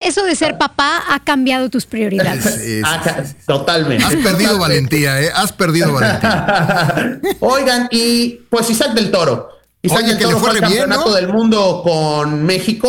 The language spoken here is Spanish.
eso de ser papá ha cambiado tus prioridades. Sí. Totalmente. Has perdido valentía, ¿eh? Has perdido valentía. Oigan, y pues Isaac del Toro. Isaac Oye, del que le Toro fue fue al re bien, campeonato ¿no? del mundo con México.